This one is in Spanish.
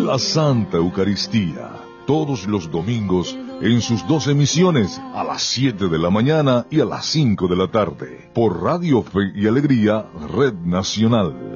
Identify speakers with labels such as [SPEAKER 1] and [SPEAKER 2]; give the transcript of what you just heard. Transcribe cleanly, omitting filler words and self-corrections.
[SPEAKER 1] la Santa Eucaristía, todos los domingos en sus dos emisiones, a las 7 de la mañana y a las 5 de la tarde, por Radio Fe y Alegría, Red Nacional.